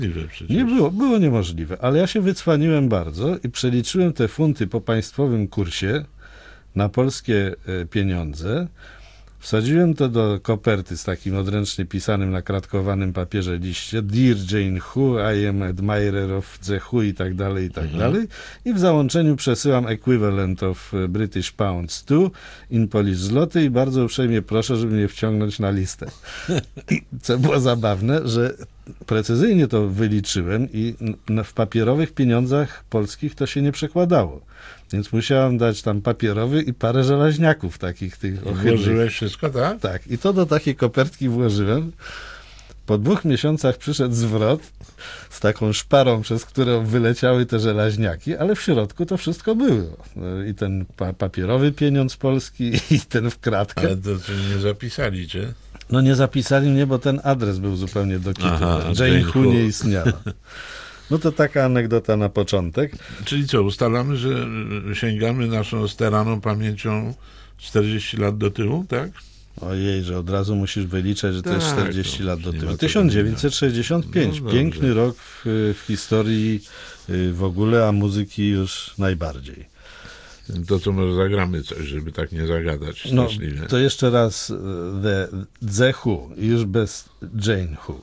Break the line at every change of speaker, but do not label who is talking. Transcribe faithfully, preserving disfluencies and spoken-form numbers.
Nie było, było niemożliwe, ale ja się wycwaniłem bardzo i przeliczyłem te funty po państwowym kursie na polskie pieniądze. Wsadziłem to do koperty z takim odręcznie pisanym na kratkowanym papierze liście. Dear Jane Who, I am admirer of the Who i tak dalej, i tak mhm. dalej. I w załączeniu przesyłam equivalent of British pounds to in Polish zloty i bardzo uprzejmie proszę, żeby mnie wciągnąć na listę. I co było zabawne, że precyzyjnie to wyliczyłem i w papierowych pieniądzach polskich to się nie przekładało. Więc musiałem dać tam papierowy i parę żelaźniaków takich tych ohydnych.
Włożyłeś wszystko, tak?
Tak. I to do takiej kopertki włożyłem. Po dwóch miesiącach przyszedł zwrot z taką szparą, przez którą wyleciały te żelaźniaki, ale w środku to wszystko było. I ten pa- papierowy pieniądz polski, i ten w kratkę.
Ale to czyli nie zapisali cię?
No nie zapisali mnie, bo ten adres był zupełnie do kitu.
Aha,
Jane, Jane Who nie istniała. No to taka anegdota na początek.
Czyli co, ustalamy, że sięgamy naszą staraną pamięcią czterdzieści lat do tyłu, tak?
Ojej, że od razu musisz wyliczać, że to
tak,
jest czterdzieści
to
lat do tyłu.
ma
tysiąc dziewięćset sześćdziesiąty piąty.
No
Piękny
dobrze.
rok w, w historii w ogóle, a muzyki już najbardziej.
To co, może zagramy coś, żeby tak nie zagadać
No,
straszliwie.
to jeszcze raz The, the Who, już bez Jane Who.